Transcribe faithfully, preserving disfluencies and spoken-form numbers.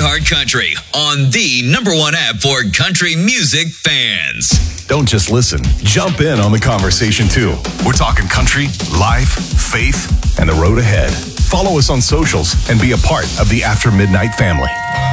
iHeart Country on the number one app for country music fans. Don't just listen. Jump in on the conversation, too. We're talking country, life, faith, and the road ahead. Follow us on socials and be a part of the After Midnight family.